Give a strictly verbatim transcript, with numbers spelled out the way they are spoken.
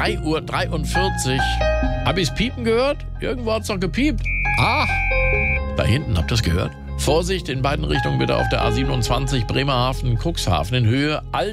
drei Uhr dreiundvierzig. Hab ich's piepen gehört? Irgendwo hat's doch gepiept. Ah, da hinten, habt ihr's gehört? Vorsicht, in beiden Richtungen bitte auf der A siebenundzwanzig Bremerhaven, Cuxhaven in Höhe. Alt